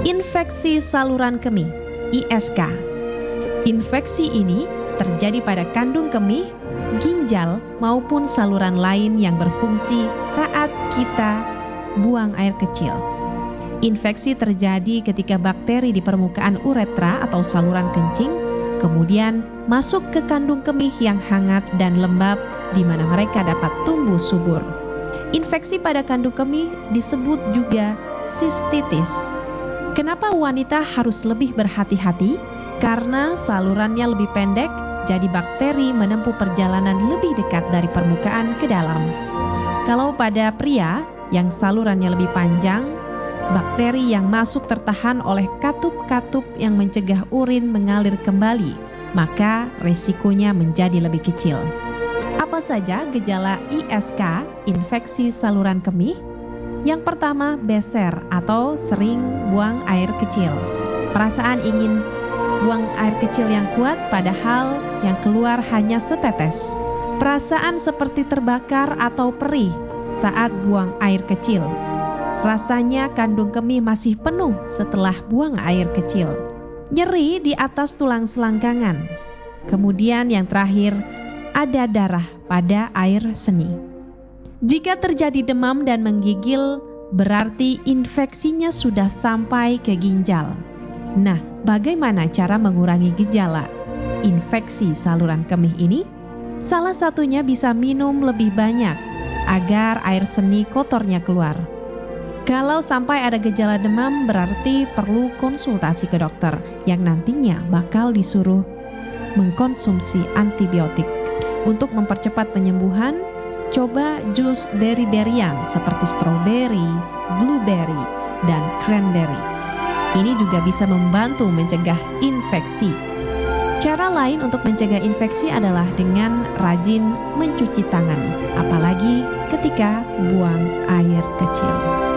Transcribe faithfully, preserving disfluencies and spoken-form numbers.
Infeksi saluran kemih, I S K. Infeksi ini terjadi pada kandung kemih, ginjal, maupun saluran lain yang berfungsi saat kita buang air kecil. Infeksi terjadi ketika bakteri di permukaan uretra atau saluran kencing kemudian masuk ke kandung kemih yang hangat dan lembab di mana mereka dapat tumbuh subur. Infeksi pada kandung kemih disebut juga sistitis. Kenapa wanita harus lebih berhati-hati? Karena salurannya lebih pendek, jadi bakteri menempuh perjalanan lebih dekat dari permukaan ke dalam. Kalau pada pria yang salurannya lebih panjang, bakteri yang masuk tertahan oleh katup-katup yang mencegah urin mengalir kembali, maka resikonya menjadi lebih kecil. Apa saja gejala I S K, infeksi saluran kemih? Yang pertama, beser atau sering buang air kecil. Perasaan ingin buang air kecil yang kuat padahal yang keluar hanya setetes. Perasaan seperti terbakar atau perih saat buang air kecil. Rasanya kandung kemih masih penuh setelah buang air kecil. Nyeri di atas tulang selangkangan. Kemudian yang terakhir, ada darah pada air seni. Jika terjadi demam dan menggigil, berarti infeksinya sudah sampai ke ginjal. Nah, bagaimana cara mengurangi gejala infeksi saluran kemih ini? Salah satunya bisa minum lebih banyak agar air seni kotornya keluar. Kalau sampai ada gejala demam, berarti perlu konsultasi ke dokter yang nantinya bakal disuruh mengkonsumsi antibiotik. Untuk mempercepat penyembuhan, coba jus beri-berian seperti stroberi, blueberry, dan cranberry. Ini juga bisa membantu mencegah infeksi. Cara lain untuk mencegah infeksi adalah dengan rajin mencuci tangan, apalagi ketika buang